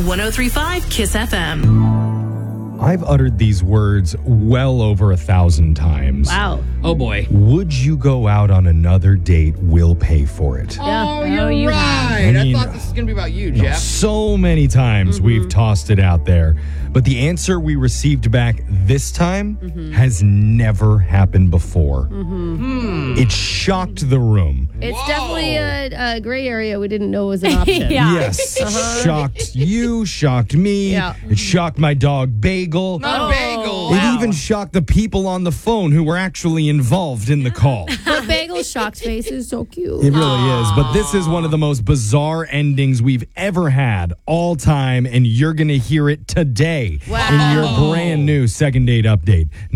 1035 Kiss FM. I've uttered these words well over 1,000 times. Wow. Oh, boy. Would you go out on another date? We'll pay for it. Oh, Yeah. you're You right. I mean, I thought this was going to be about you, Jeff. So many times we've tossed it out there. But the answer we received back this time has never happened before. It shocked the room. It's Whoa. definitely a gray area we didn't know was an option. Yeah. Yes. Shocked you, shocked me. Yeah. It shocked my dog Bagel. Not a bagel. It even shocked the people on the phone who were actually involved in the call. But Bagel's shocked face is so cute. It really is. But this is one of the most bizarre endings we've ever had all time, and you're going to hear it today in your brand new second date update.